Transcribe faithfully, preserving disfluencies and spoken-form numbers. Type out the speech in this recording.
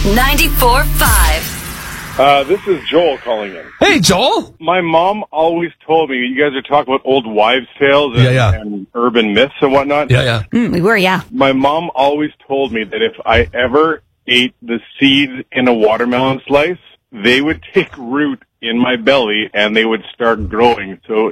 ninety-four point five. Uh, this is Joel calling in. Hey, Joel. My mom always told me, you guys are talking about old wives' tales and, Yeah, yeah. and urban myths and whatnot. Yeah, yeah. Mm, we were, yeah. My mom always told me that if I ever ate the seeds in a watermelon slice, they would take root in my belly and they would start growing. So